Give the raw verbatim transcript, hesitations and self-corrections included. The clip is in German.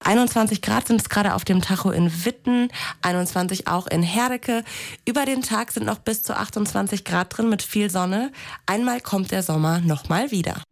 einundzwanzig Grad sind es gerade auf dem Tacho in Witten, einundzwanzig auch in Herdecke. Über den Tag sind noch bis zu achtundzwanzig Grad drin mit viel Sonne. Einmal kommt der Sommer nochmal wieder.